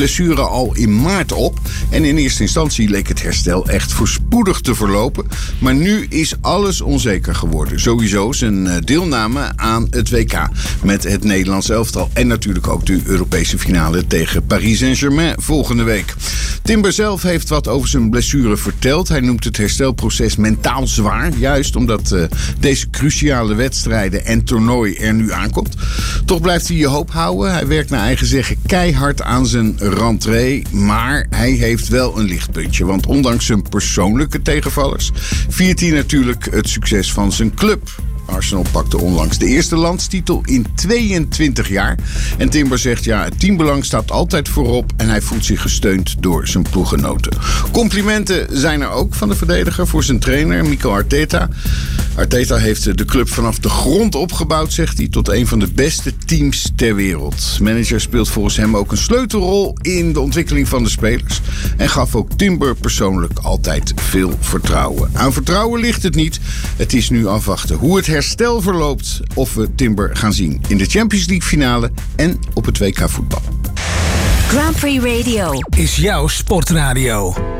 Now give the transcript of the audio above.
blessure al in maart op. En in eerste instantie leek het herstel echt voorspoedig te verlopen. Maar nu is alles onzeker geworden. Sowieso zijn deelname aan het WK met het Nederlands elftal. En natuurlijk ook de Europese finale tegen Paris Saint-Germain volgende week. Timber zelf heeft wat over zijn blessure verteld. Hij noemt het herstelproces mentaal zwaar. Juist omdat deze cruciale wedstrijden en toernooi er nu aankomt. Toch blijft hij je hoop houden. Hij werkt naar eigen zeggen keihard aan zijn rentrée. Maar hij heeft wel een lichtpuntje. Want ondanks zijn persoonlijke tegenvallers viert hij natuurlijk het succes van zijn club. Arsenal pakte onlangs de eerste landstitel in 22 jaar. En Timber zegt, het teambelang staat altijd voorop en hij voelt zich gesteund door zijn ploeggenoten. Complimenten zijn er ook van de verdediger voor zijn trainer, Mikel Arteta. Arteta heeft de club vanaf de grond opgebouwd, zegt hij, tot een van de beste teams ter wereld. Manager speelt volgens hem ook een sleutelrol in de ontwikkeling van de spelers. En gaf ook Timber persoonlijk altijd veel vertrouwen. Aan vertrouwen ligt het niet. Het is nu afwachten hoe het herstel verloopt of we Timber gaan zien in de Champions League finale en op het WK voetbal. Grand Prix Radio is jouw sportradio.